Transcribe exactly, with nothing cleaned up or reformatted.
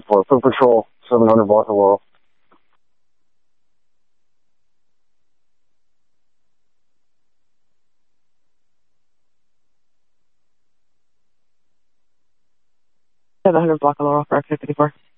for Food Patrol, seven hundred block of Laurel. seven hundred block of Laurel for X fifty-four.